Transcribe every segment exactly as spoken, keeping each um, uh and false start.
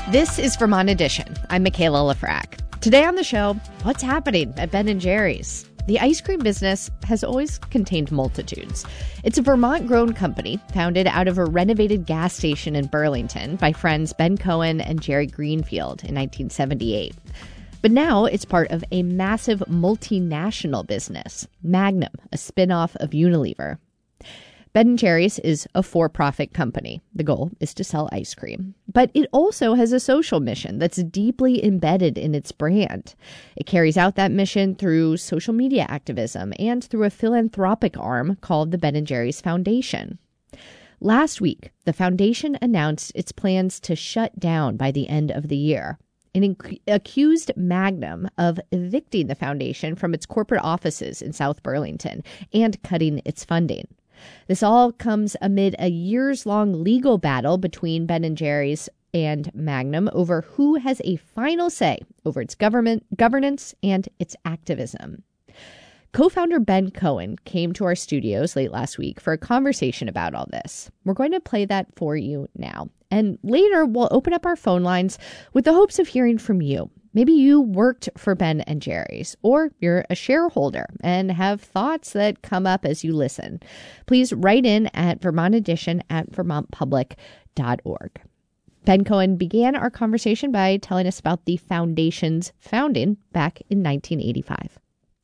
This is Vermont Edition. I'm Michaela Lafrac. Today on the show, what's happening at Ben and Jerry's? The ice cream business has always contained multitudes. It's a Vermont-grown company founded out of a renovated gas station in Burlington by friends Ben Cohen and Jerry Greenfield in nineteen seventy-eight. But now it's part of a massive multinational business, Magnum, a spinoff of Unilever. Ben and Jerry's is a for-profit company. The goal is to sell ice cream. But it also has a social mission that's deeply embedded in its brand. It carries out that mission through social media activism and through a philanthropic arm called the Ben and Jerry's Foundation. Last week, the foundation announced its plans to shut down by the end of the year. It inc- accused Magnum of evicting the foundation from its corporate offices in South Burlington and cutting its funding. This all comes amid a years-long legal battle between Ben and Jerry's and Magnum over who has a final say over its government governance and its activism. Co-founder Ben Cohen came to our studios late last week for a conversation about all this. We're going to play that for you now. And later, we'll open up our phone lines with the hopes of hearing from you. Maybe you worked for Ben and Jerry's, or you're a shareholder and have thoughts that come up as you listen. Please write in at Vermont Edition at vermont public dot org. Ben Cohen began our conversation by telling us about the foundation's founding back in nineteen eighty-five.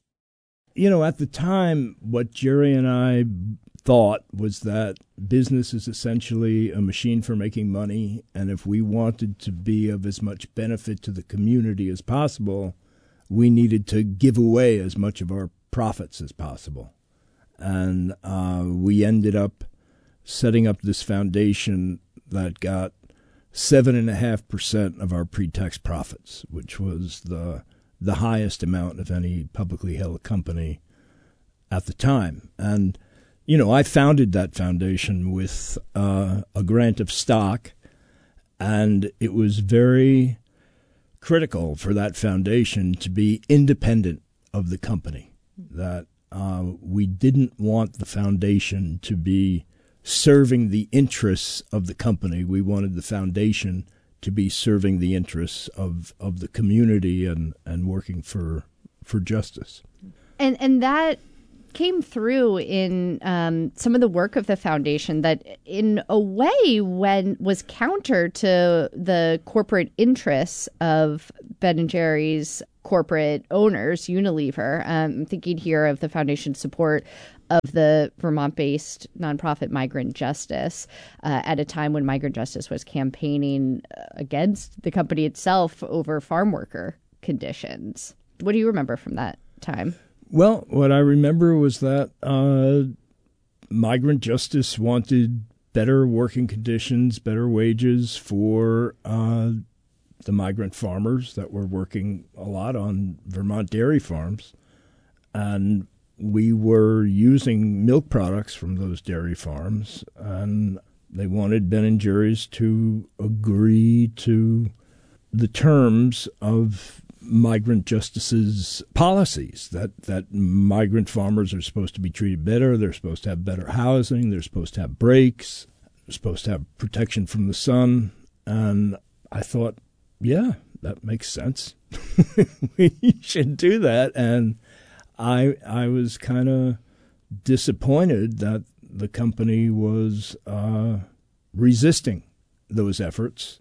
You know, at the time, what Jerry and I thought was that business is essentially a machine for making money, and if we wanted to be of as much benefit to the community as possible, we needed to give away as much of our profits as possible. And uh, we ended up setting up this foundation that got seven point five percent of our pre-tax profits, which was the the highest amount of any publicly held company at the time. And you know, I founded that foundation with uh, a grant of stock, and it was very critical for that foundation to be independent of the company, that uh, we didn't want the foundation to be serving the interests of the company. We wanted the foundation to be serving the interests of, of the community and, and working for for justice. And and that came through in um, some of the work of the foundation that in a way when was counter to the corporate interests of Ben and Jerry's corporate owners, Unilever. Um, I'm thinking here of the foundation's support of the Vermont-based nonprofit Migrant Justice uh, at a time when Migrant Justice was campaigning against the company itself over farm worker conditions. What do you remember from that time? Well, what I remember was that uh, Migrant Justice wanted better working conditions, better wages for uh, the migrant farmers that were working a lot on Vermont dairy farms. And we were using milk products from those dairy farms, and they wanted Ben and Jerry's to agree to the terms of Migrant Justice's policies, that, that migrant farmers are supposed to be treated better, they're supposed to have better housing, they're supposed to have breaks, they're supposed to have protection from the sun. And I thought, yeah, that makes sense. We should do that. And I I was kind of disappointed that the company was uh, resisting those efforts.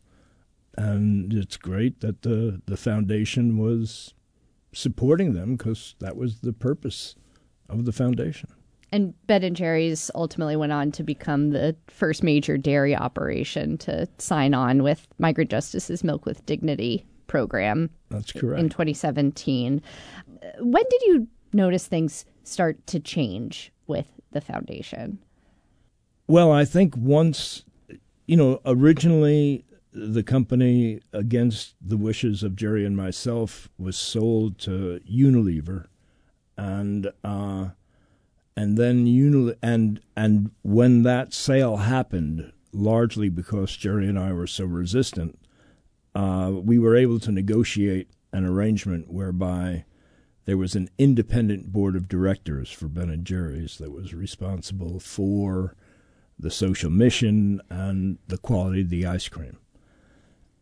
And it's great that the, the foundation was supporting them, because that was the purpose of the foundation. And Ben and Jerry's ultimately went on to become the first major dairy operation to sign on with Migrant Justice's Milk with Dignity program. That's correct. In twenty seventeen. When did you notice things start to change with the foundation? Well, I think once, you know, originally the company, against the wishes of Jerry and myself, was sold to Unilever, and uh, and then Unil and and when that sale happened, largely because Jerry and I were so resistant, uh, we were able to negotiate an arrangement whereby there was an independent board of directors for Ben and Jerry's that was responsible for the social mission and the quality of the ice cream.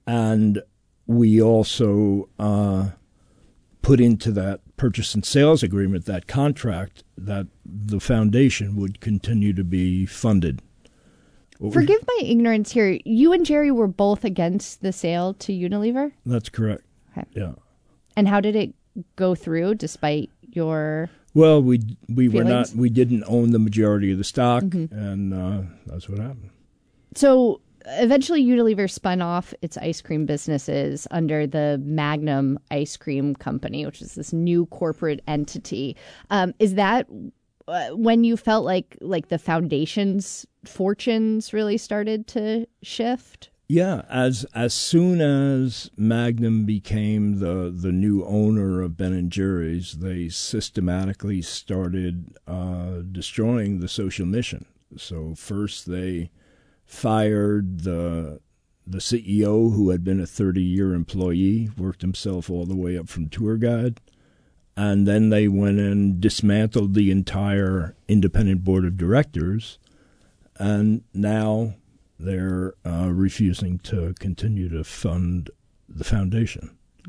And we also uh, put into that purchase and sales agreement, that contract, that the foundation would continue to be funded. What Forgive was... my ignorance here. You and Jerry were both against the sale to Unilever? That's correct. Okay. Yeah. And how did it go through despite your Well, we we feelings? were not we didn't own the majority of the stock, mm-hmm. and uh, that's what happened. So eventually Unilever spun off its ice cream businesses under the Magnum Ice Cream Company, which is this new corporate entity. Um, is that uh, when you felt like like the foundation's fortunes really started to shift? Yeah, as as soon as Magnum became the, the new owner of Ben and Jerry's, they systematically started uh, destroying the social mission. So first they fired the the C E O, who had been a thirty-year employee, worked himself all the way up from tour guide, and then they went and dismantled the entire independent board of directors, and now they're uh, refusing to continue to fund the foundation.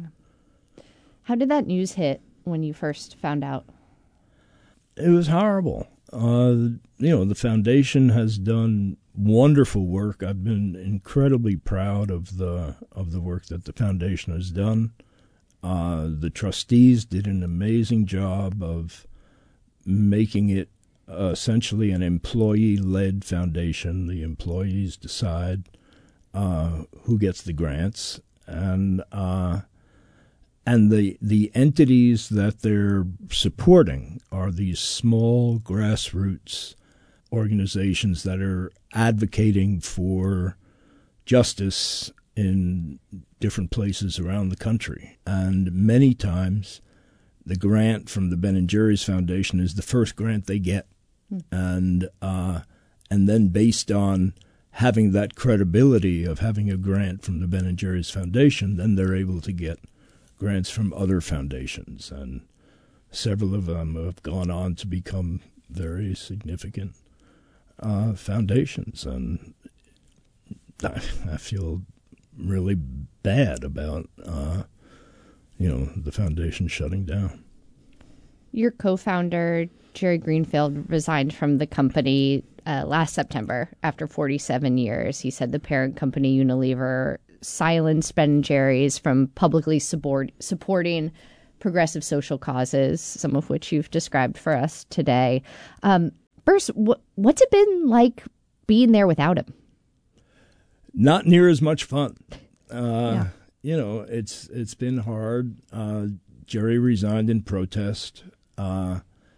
How did that news hit when you first found out? It was horrible. Uh, you know, the foundation has done wonderful work. I've been incredibly proud of the of the work that the foundation has done. Uh, the trustees did an amazing job of making it Uh, essentially an employee-led foundation. The employees decide uh, who gets the grants, and uh, and the the entities that they're supporting are these small grassroots organizations that are advocating for justice in different places around the country. And many times the grant from the Ben and Jerry's Foundation is the first grant they get. And uh, and then based on having that credibility of having a grant from the Ben and Jerry's Foundation, then they're able to get grants from other foundations. And several of them have gone on to become very significant uh, foundations. And I, I feel really bad about, uh, you know, the foundation shutting down. Your co-founder, Jerry Greenfield, resigned from the company uh, last September after forty-seven years. He said the parent company, Unilever, silenced Ben and Jerry's from publicly support, supporting progressive social causes, some of which you've described for us today. Um, first, wh- what's it been like being there without him? Not near as much fun. Uh, yeah. You know, it's it's been hard. Uh, Jerry resigned in protest. Uh,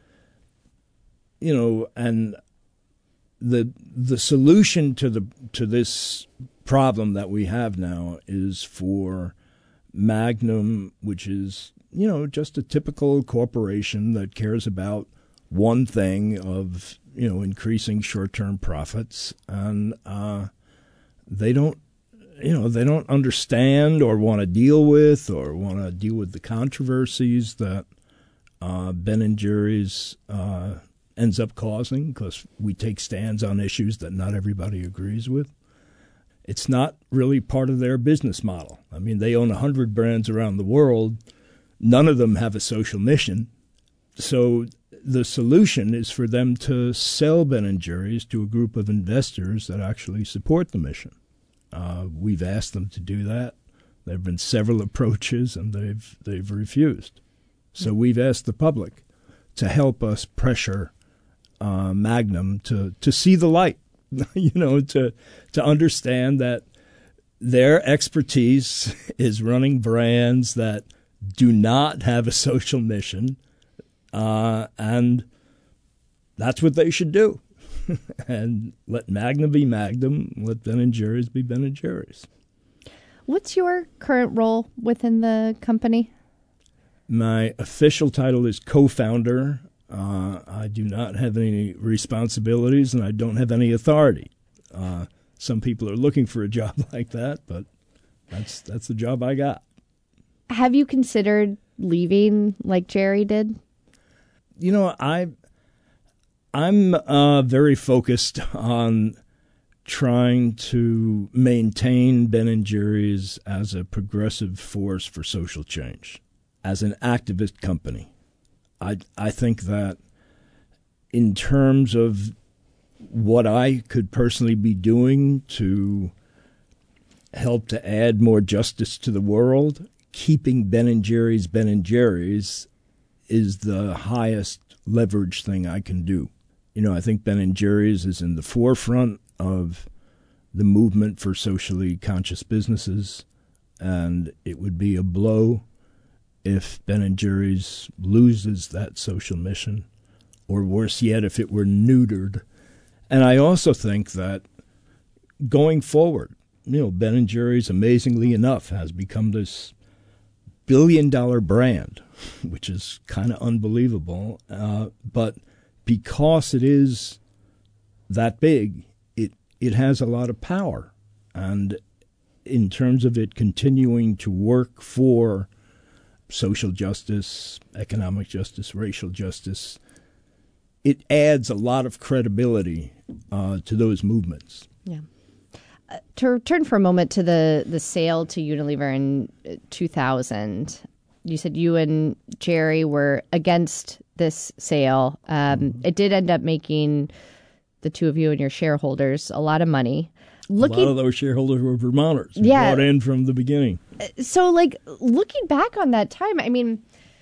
you know, and the the solution to the to this problem that we have now is for Magnum, which is, you know, just a typical corporation that cares about one thing of, you know, increasing short-term profits, and uh, they don't, you know, they don't understand or want to deal with or want to deal with the controversies that uh, Ben and Jerry's uh, ends up causing, because we take stands on issues that not everybody agrees with. It's not really part of their business model. I mean, they own one hundred brands around the world. None of them have a social mission. So the solution is for them to sell Ben and Jerry's to a group of investors that actually support the mission. Uh, we've asked them to do that. There have been several approaches, and they've they've refused. So we've asked the public to help us pressure uh, Magnum to, to see the light, you know, to to understand that their expertise is running brands that do not have a social mission, uh, and that's what they should do. And let Magnum be Magnum, let Ben and Jerry's be Ben and Jerry's. What's your current role within the company? My official title is co-founder. Uh, I do not have any responsibilities, and I don't have any authority. Uh, some people are looking for a job like that, but that's that's the job I got. Have you considered leaving like Jerry did? You know, I, I'm uh, very focused on trying to maintain Ben and Jerry's as a progressive force for social change, as an activist company. I I think that in terms of what I could personally be doing to help to add more justice to the world, keeping Ben and Jerry's Ben and Jerry's is the highest leverage thing I can do. You know, I think Ben and Jerry's is in the forefront of the movement for socially conscious businesses, and it would be a blow if Ben and Jerry's loses that social mission, or worse yet, if it were neutered. And I also think that going forward, you know, Ben and Jerry's, amazingly enough, has become this billion-dollar brand, which is kind of unbelievable. Uh, but because it is that big, it it has a lot of power. And in terms of it continuing to work for social justice, economic justice, racial justice, it adds a lot of credibility uh, to those movements. Yeah. Uh, to return for a moment to the, the sale to Unilever in two thousand, you said you and Jerry were against this sale. Um, mm-hmm. It did end up making the two of you and your shareholders a lot of money. Looking, a lot of those shareholders were Vermonters. We yeah. brought in from the beginning. So, like, looking back on that time, I mean,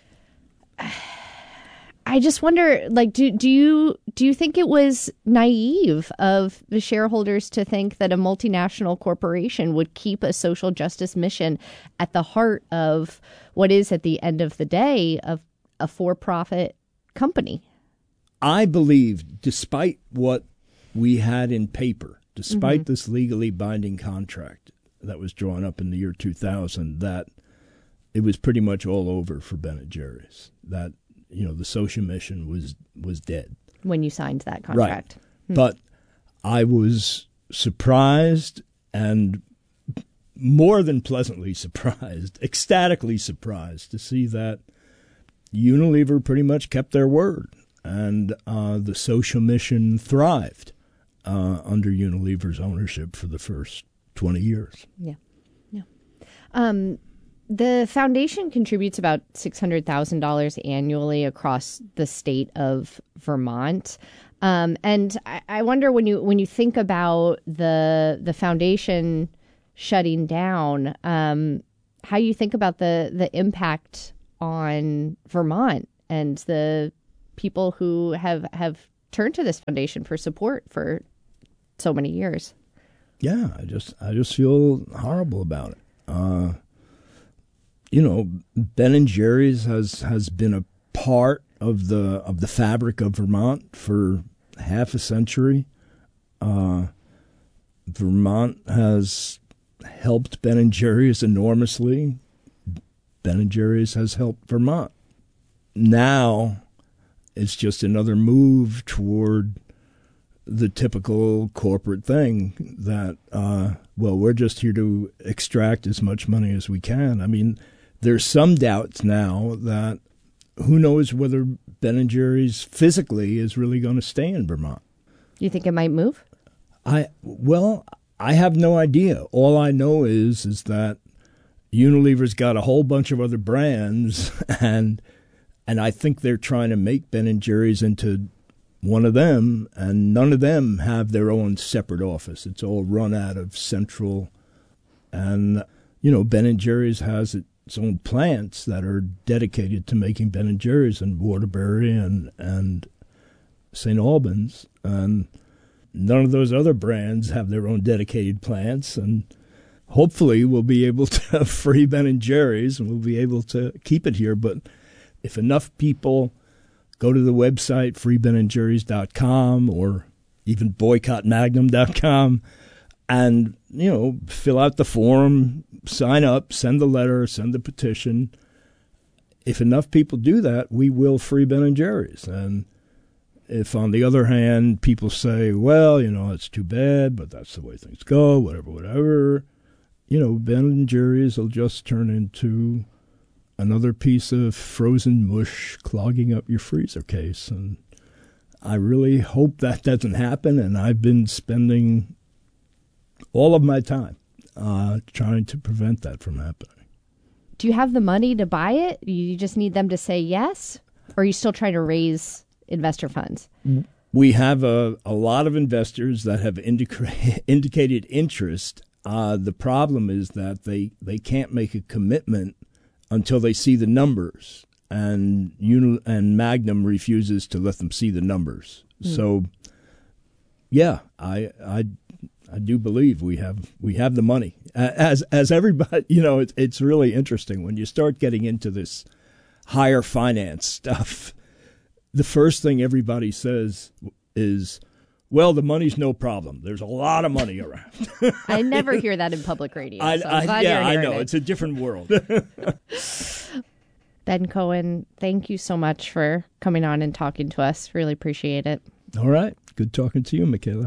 I just wonder, like, do do you do you think it was naive of the shareholders to think that a multinational corporation would keep a social justice mission at the heart of what is, at the end of the day, of a for-profit company? I believe, despite what we had in paper, despite mm-hmm. this legally binding contract that was drawn up in the year two thousand, that it was pretty much all over for Ben and Jerry's. That, you know, the social mission was was dead. When you signed that contract. Right. Hmm. But I was surprised, and more than pleasantly surprised, ecstatically surprised to see that Unilever pretty much kept their word, and uh, the social mission thrived uh, under Unilever's ownership for the first twenty years. Yeah. Yeah. Um, the foundation contributes about six hundred thousand dollars annually across the state of Vermont. Um, and I, I wonder, when you when you think about the the foundation shutting down, um, how you think about the, the impact on Vermont and the people who have, have turned to this foundation for support for so many years. Yeah, I just I just feel horrible about it. Uh, you know, Ben and Jerry's has has been a part of the of the fabric of Vermont for half a century. Uh, Vermont has helped Ben and Jerry's enormously. Ben and Jerry's has helped Vermont. Now it's just another move toward the typical corporate thing that, uh, well, we're just here to extract as much money as we can. I mean, there's some doubts now that who knows whether Ben and Jerry's physically is really going to stay in Vermont. You think it might move? I well, I have no idea. All I know is is that Unilever's got a whole bunch of other brands, and and I think they're trying to make Ben and Jerry's into one of them, and none of them have their own separate office. It's all run out of Central. And, you know, Ben and Jerry's has its own plants that are dedicated to making Ben and Jerry's in Waterbury and, and Saint Albans. And none of those other brands have their own dedicated plants. And hopefully we'll be able to free Ben and Jerry's, and we'll be able to keep it here. But if enough people go to the website, free ben and jerry's dot com, or even boycott magnum dot com, and, you know, fill out the form, sign up, send the letter, send the petition. If enough people do that, we will free Ben and Jerry's. And if, on the other hand, people say, well, you know, it's too bad, but that's the way things go, whatever, whatever, you know, Ben and Jerry's will just turn into another piece of frozen mush clogging up your freezer case. And I really hope that doesn't happen. And I've been spending all of my time uh, trying to prevent that from happening. Do you have the money to buy it? You just need them to say yes? Or are you still trying to raise investor funds? We have a, a lot of investors that have indica- indicated interest. Uh, the problem is that they, they can't make a commitment until they see the numbers, and Uni- and Magnum refuses to let them see the numbers. Mm. So, yeah, I I I do believe we have we have the money. As as everybody, you know, it, it's really interesting when you start getting into this higher finance stuff. The first thing everybody says is, well, the money's no problem. There's a lot of money around. I never hear that in public radio. I, so I, yeah, I know. It. It's a different world. Ben Cohen, thank you so much for coming on and talking to us. Really appreciate it. All right. Good talking to you, Michaela.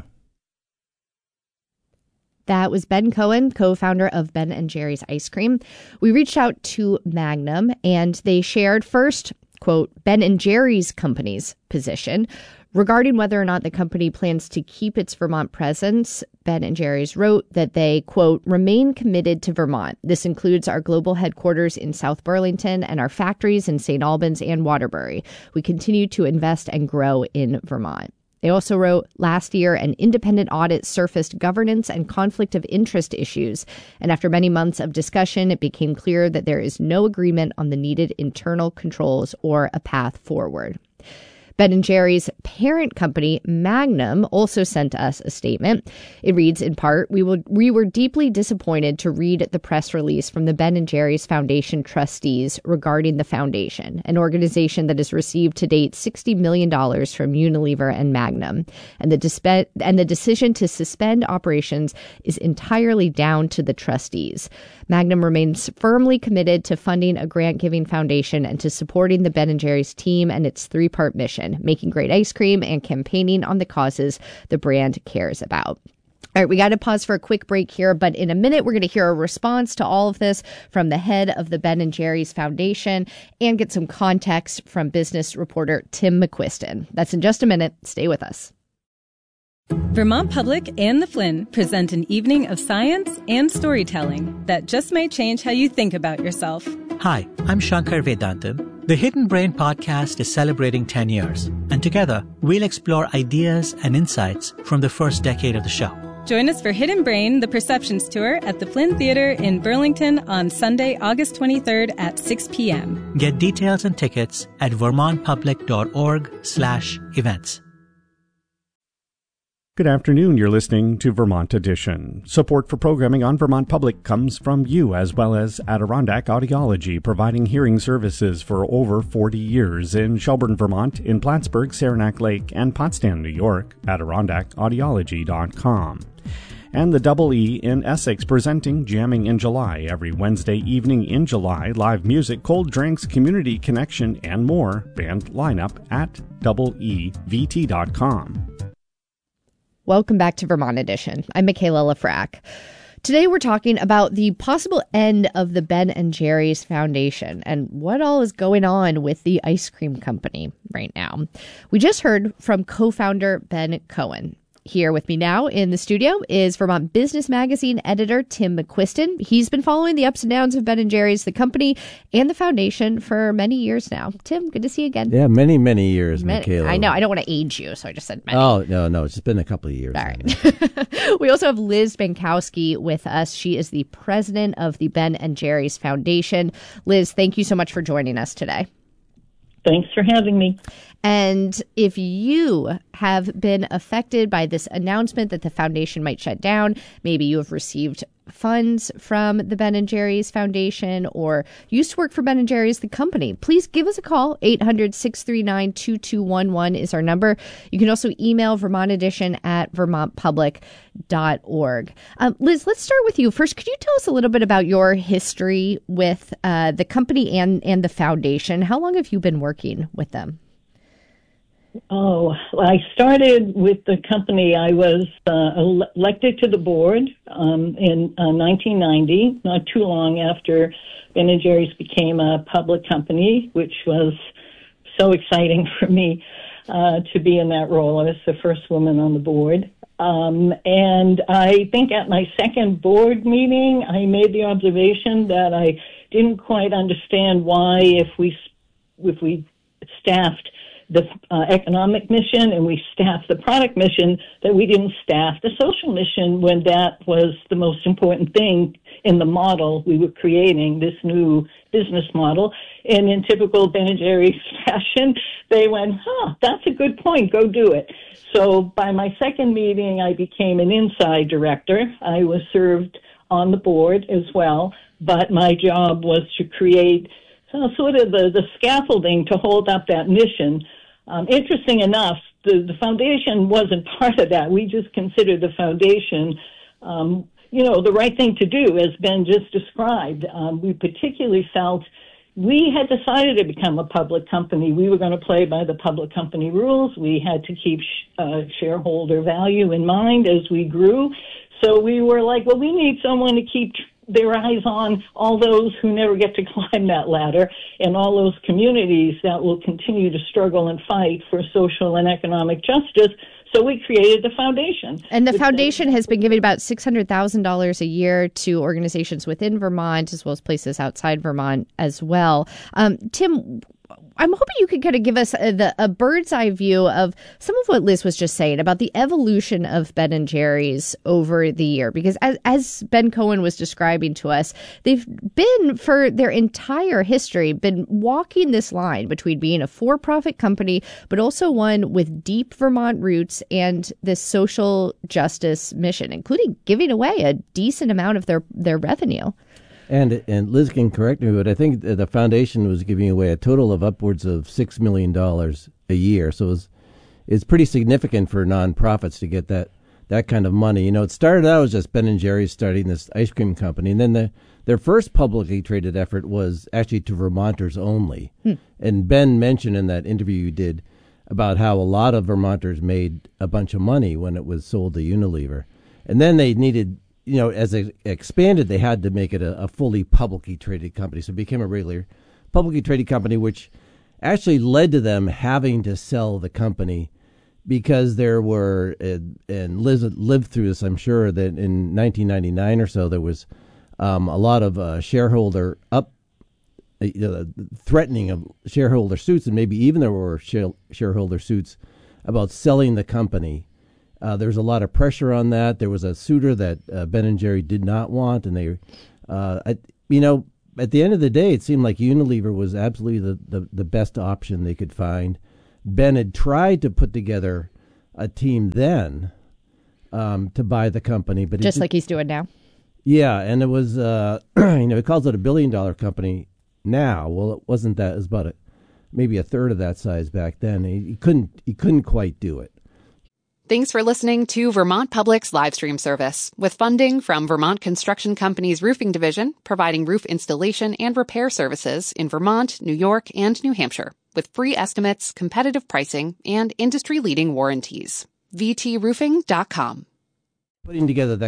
That was Ben Cohen, co-founder of Ben and Jerry's Ice Cream. We reached out to Magnum, and they shared first, quote, Ben and Jerry's company's position regarding whether or not the company plans to keep its Vermont presence. Ben and Jerry's wrote that they, quote, remain committed to Vermont. This includes our global headquarters in South Burlington and our factories in Saint Albans and Waterbury. We continue to invest and grow in Vermont. They also wrote, last year, an independent audit surfaced governance and conflict of interest issues. And after many months of discussion, it became clear that there is no agreement on the needed internal controls or a path forward. Ben and Jerry's parent company, Magnum, also sent us a statement. It reads, in part, we, will, we were deeply disappointed to read the press release from the Ben and Jerry's Foundation trustees regarding the foundation, an organization that has received to date sixty million dollars from Unilever and Magnum. And the, dispe- and the decision to suspend operations is entirely down to the trustees. Magnum remains firmly committed to funding a grant-giving foundation and to supporting the Ben and Jerry's team and its three-part mission, making great ice cream and campaigning on the causes the brand cares about. All right, we got to pause for a quick break here, but in a minute, we're going to hear a response to all of this from the head of the Ben and Jerry's Foundation and get some context from business reporter Tim McQuiston. That's in just a minute. Stay with us. Vermont Public and the Flynn present an evening of science and storytelling that just may change how you think about yourself. Hi, I'm Shankar Vedantam. The Hidden Brain podcast is celebrating ten years, and together we'll explore ideas and insights from the first decade of the show. Join us for Hidden Brain, the Perceptions Tour at the Flynn Theater in Burlington on Sunday, August twenty-third at six p.m. Get details and tickets at vermontpublic.org slash events. Good afternoon. You're listening to Vermont Edition. Support for programming on Vermont Public comes from you, as well as Adirondack Audiology, providing hearing services for over forty years in Shelburne, Vermont, in Plattsburgh, Saranac Lake, and Potsdam, New York. Adirondack Audiology dot com. And the Double E in Essex, presenting Jamming in July every Wednesday evening in July. Live music, cold drinks, community connection, and more. Band lineup at double E V T dot com. Welcome back to Vermont Edition. I'm Michaela Lafrac. Today we're talking about the possible end of the Ben and Jerry's Foundation and what all is going on with the ice cream company right now. We just heard from co-founder Ben Cohen. Here with me now in the studio is Vermont Business Magazine editor Tim McQuiston. He's been following the ups and downs of Ben and Jerry's, the company, and the foundation for many years now. Tim, good to see you again. Yeah, many, many years, many, Michaela. I know. I don't want to age you, so I just said many. Oh, no, no. It's been a couple of years. All right. We also have Liz Benkowski with us. She is the president of the Ben and Jerry's Foundation. Liz, thank you so much for joining us today. Thanks for having me. And if you have been affected by this announcement that the foundation might shut down, maybe you have received funds from the Ben and Jerry's Foundation or used to work for Ben and Jerry's, the company, please give us a call. eight hundred, six three nine, two two one one is our number. You can also email Vermont Edition at vermont public dot org. Um, Liz, let's start with you. First, could you tell us a little bit about your history with uh, the company and, and the foundation? How long have you been working with them? Oh, well, I started with the company. I was uh, elected to the board um, in uh, nineteen ninety, not too long after Ben and Jerry's became a public company, which was so exciting for me uh, to be in that role. I was the first woman on the board. Um, and I think at my second board meeting, I made the observation that I didn't quite understand why, if we if we staffed the uh, economic mission and we staffed the product mission, that we didn't staff the social mission when that was the most important thing in the model we were creating, this new business model. And in typical Ben and Jerry's fashion, they went, huh, that's a good point, go do it. So by my second meeting, I became an inside director. I was served on the board as well, but my job was to create uh, sort of the, the scaffolding to hold up that mission. Um, interesting enough, the, the foundation wasn't part of that. We just considered the foundation, um, you know, the right thing to do, as Ben just described. Um, we particularly felt we had decided to become a public company. We were going to play by the public company rules. We had to keep sh- uh, shareholder value in mind as we grew. So we were like, well, we need someone to keep tr- their eyes on all those who never get to climb that ladder and all those communities that will continue to struggle and fight for social and economic justice. So we created the foundation. And the foundation has been giving about six hundred thousand dollars a year to organizations within Vermont, as well as places outside Vermont as well. Um, Tim, I'm hoping you could kind of give us a, the, a bird's eye view of some of what Liz was just saying about the evolution of Ben and Jerry's over the year. Because as, as Ben Cohen was describing to us, they've been, for their entire history, been walking this line between being a for-profit company, but also one with deep Vermont roots and this social justice mission, including giving away a decent amount of their, their revenue. And and Liz can correct me, but I think the foundation was giving away a total of upwards of six million dollars a year. So it's it's pretty significant for nonprofits to get that, that kind of money. You know, it started out as just Ben and Jerry's starting this ice cream company, and then the, their first publicly traded effort was actually to Vermonters only. Hmm. And Ben mentioned in that interview you did about how a lot of Vermonters made a bunch of money when it was sold to Unilever. And then they needed... You know, as it expanded, they had to make it a, a fully publicly traded company. So it became a regular publicly traded company, which actually led to them having to sell the company because there were, and, and Liz lived through this, I'm sure, that in nineteen ninety-nine or so, there was um, a lot of uh, shareholder up, uh, threatening of shareholder suits, and maybe even there were share, shareholder suits about selling the company. Uh, there was a lot of pressure on that. There was a suitor that uh, Ben and Jerry did not want, and they, uh, I, you know, at the end of the day, it seemed like Unilever was absolutely the, the, the best option they could find. Ben had tried to put together a team then um, to buy the company, but just like he's doing now. Yeah, and it was, uh, you know, he calls it a billion dollar company now. Well, it wasn't that. It was about a, maybe a third of that size back then. He, he couldn't, he couldn't quite do it. Thanks for listening to Vermont Public's live stream service with funding from Vermont Construction Company's Roofing Division, providing roof installation and repair services in Vermont, New York, and New Hampshire with free estimates, competitive pricing, and industry-leading warranties. v t roofing dot com. Putting together that